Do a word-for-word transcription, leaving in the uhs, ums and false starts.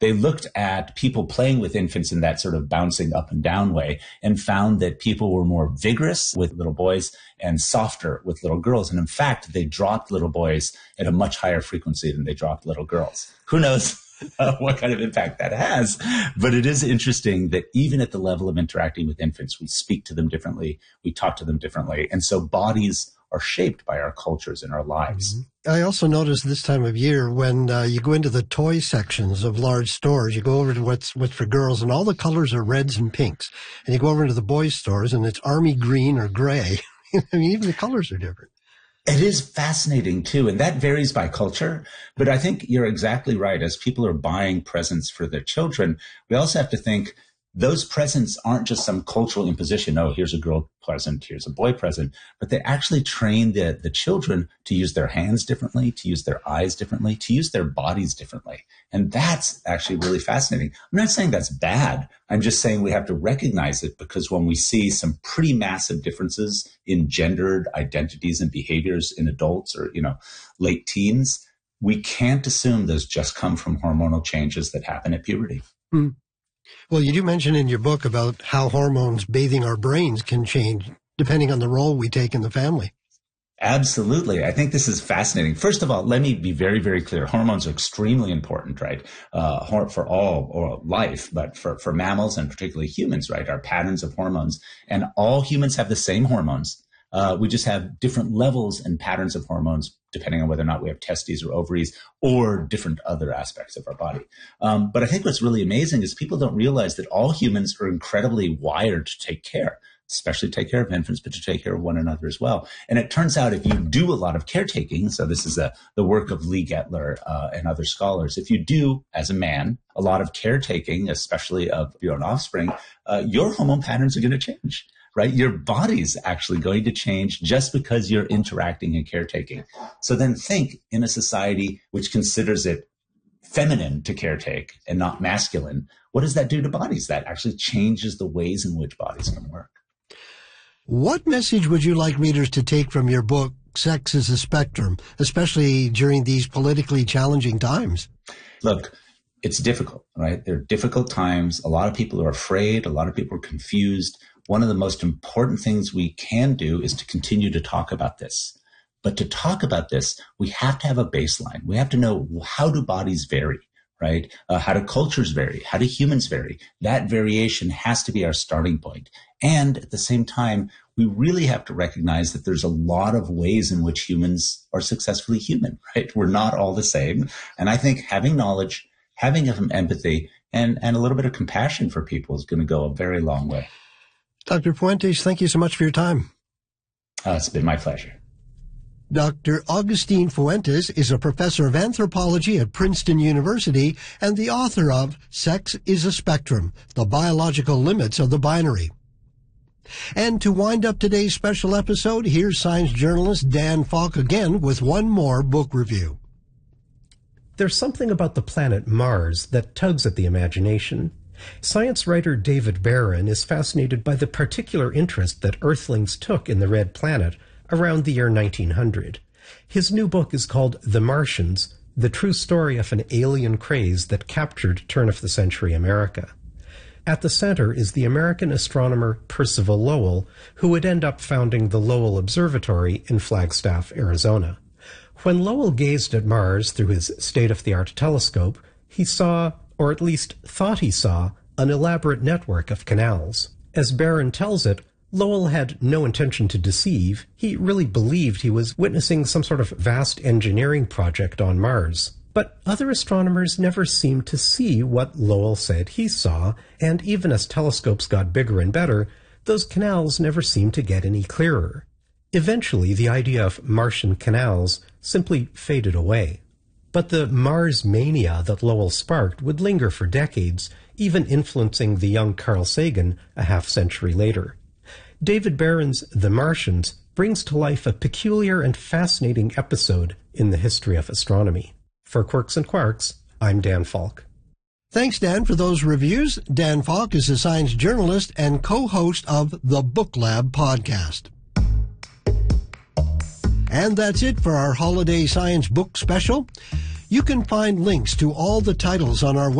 they looked at people playing with infants in that sort of bouncing up and down way and found that people were more vigorous with little boys and softer with little girls. And in fact, they dropped little boys at a much higher frequency than they dropped little girls. Who knows uh, what kind of impact that has? But it is interesting that even at the level of interacting with infants, we speak to them differently, we talk to them differently. And so bodies are shaped by our cultures and our lives. Mm-hmm. I also notice this time of year when uh, you go into the toy sections of large stores, you go over to what's what's for girls, and all the colors are reds and pinks. And you go over into the boys' stores, and it's army green or gray. I mean, even the colors are different. It is fascinating, too, and that varies by culture. But I think you're exactly right. As people are buying presents for their children, we also have to think those presents aren't just some cultural imposition. Oh, here's a girl present, here's a boy present, but they actually train the, the children to use their hands differently, to use their eyes differently, to use their bodies differently. And that's actually really fascinating. I'm not saying that's bad. I'm just saying we have to recognize it, because when we see some pretty massive differences in gendered identities and behaviors in adults or, you know, late teens, we can't assume those just come from hormonal changes that happen at puberty. Mm. Well, you do mention in your book about how hormones bathing our brains can change depending on the role we take in the family. Absolutely. I think this is fascinating. First of all, let me be very, very clear. Hormones are extremely important, right? Uh, for all or life, but for, for mammals and particularly humans, right? Our patterns of hormones. And all humans have the same hormones. Uh, we just have different levels and patterns of hormones depending on whether or not we have testes or ovaries or different other aspects of our body. Um, but I think what's really amazing is people don't realize that all humans are incredibly wired to take care, especially take care of infants, but to take care of one another as well. And it turns out if you do a lot of caretaking, so this is a, the work of Lee Gettler uh, and other scholars, if you do, as a man, a lot of caretaking, especially of your own offspring, uh, your hormone patterns are going to change. Right? Your body's actually going to change just because you're interacting and caretaking. So then think, in a society which considers it feminine to caretake and not masculine, what does that do to bodies? That actually changes the ways in which bodies can work. What message would you like readers to take from your book, Sex is a Spectrum, especially during these politically challenging times? Look, it's difficult, right? There are difficult times. A lot of people are afraid. A lot of people are confused. One of the most important things we can do is to continue to talk about this. But to talk about this, we have to have a baseline. We have to know, how do bodies vary, right? Uh, how do cultures vary? How do humans vary? That variation has to be our starting point. And at the same time, we really have to recognize that there's a lot of ways in which humans are successfully human, right? We're not all the same. And I think having knowledge, having empathy, and, and a little bit of compassion for people is going to go a very long way. Doctor Fuentes, thank you so much for your time. Uh, it's been my pleasure. Doctor Augustine Fuentes is a professor of anthropology at Princeton University and the author of Sex is a Spectrum, The Biological Limits of the Binary. And to wind up today's special episode, here's science journalist Dan Falk again with one more book review. There's something about the planet Mars that tugs at the imagination. Science writer David Barron is fascinated by the particular interest that Earthlings took in the Red Planet around the year nineteen hundred. His new book is called The Martians, The True Story of an Alien Craze That Captured Turn-of-the-Century America. At the center is the American astronomer Percival Lowell, who would end up founding the Lowell Observatory in Flagstaff, Arizona. When Lowell gazed at Mars through his state-of-the-art telescope, he saw, or at least thought he saw, an elaborate network of canals. As Barron tells it, Lowell had no intention to deceive. He really believed he was witnessing some sort of vast engineering project on Mars. But other astronomers never seemed to see what Lowell said he saw, and even as telescopes got bigger and better, those canals never seemed to get any clearer. Eventually, the idea of Martian canals simply faded away. But the Mars mania that Lowell sparked would linger for decades, even influencing the young Carl Sagan a half-century later. David Barron's The Martians brings to life a peculiar and fascinating episode in the history of astronomy. For Quirks and Quarks, I'm Dan Falk. Thanks, Dan, for those reviews. Dan Falk is a science journalist and co-host of the Book Lab podcast. And that's it for our Holiday Science Book Special. You can find links to all the titles on our website.